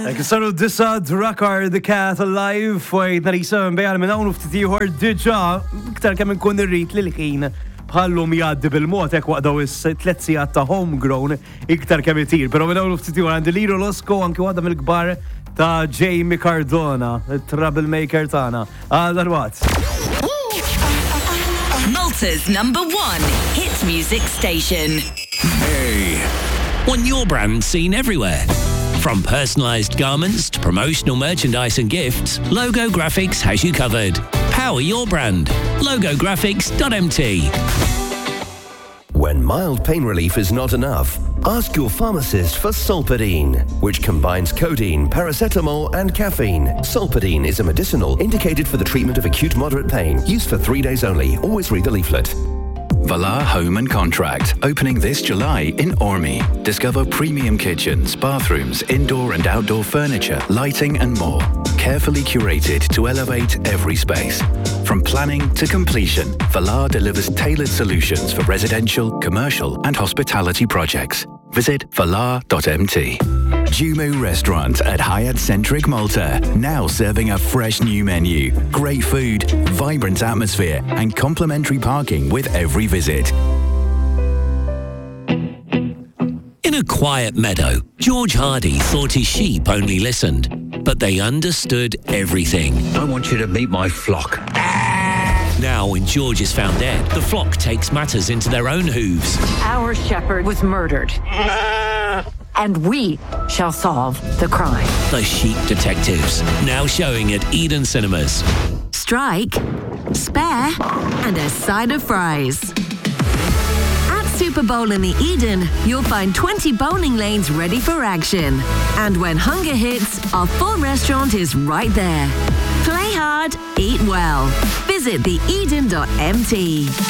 Saru disa Drakar the Cat Alive fwejt narisa mbejgħal minn hawn ftit ieħor diġà iktar kemm inkun irrid li l-ħin bħallhom jgħaddi bil-mod hekk waqdaw is-tliet sigħat ta' homegrown iktar kemm itir. Però minn hawn ftit ieħor għandi Liro Losco anke waħda mill-kbar ta' Jamie Cardona, il-troublemaker tagħna. Darwat. Malta's #1 hit music station. Hey, want your brand seen everywhere? From personalised garments to promotional merchandise and gifts, Logo Graphics has you covered. Power your brand. logographics.mt. When mild pain relief is not enough, ask your pharmacist for Solpadeine, which combines codeine, paracetamol and caffeine. Solpadeine is a medicinal indicated for the treatment of acute moderate pain. Used for 3 days only. Always read the leaflet. Valar Home and Contract, opening this July in Ormy. Discover premium kitchens, bathrooms, indoor and outdoor furniture, lighting and more. Carefully curated to elevate every space. From planning to completion, Valar delivers tailored solutions for residential, commercial and hospitality projects. Visit valar.mt. Jumu Restaurant at Hyatt Centric Malta, now serving a fresh new menu, great food, vibrant atmosphere and complimentary parking with every visit. In a quiet meadow, George Hardy thought his sheep only listened, but they understood everything. I want you to meet my flock. Now, when George is found dead, the flock takes matters into their own hooves. Our shepherd was murdered. And we shall solve the crime. The Sheep Detectives, now showing at Eden Cinemas. Strike, spare, and a side of fries. At Super Bowl in the Eden, you'll find 20 bowling lanes ready for action. And when hunger hits, our full restaurant is right there. Play hard, eat well. Visit theeden.mt.